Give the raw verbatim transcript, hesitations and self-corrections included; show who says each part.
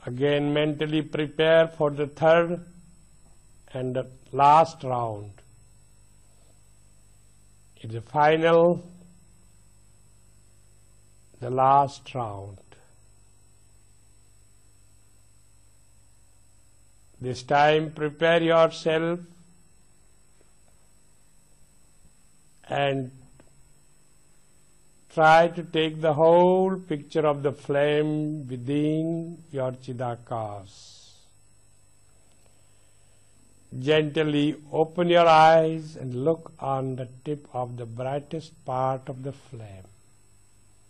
Speaker 1: Again mentally prepare for the third and the last round. It's the final, the last round. This time prepare yourself and try to take the whole picture of the flame within your Chidakas. Gently open your eyes and look on the tip of the brightest part of the flame.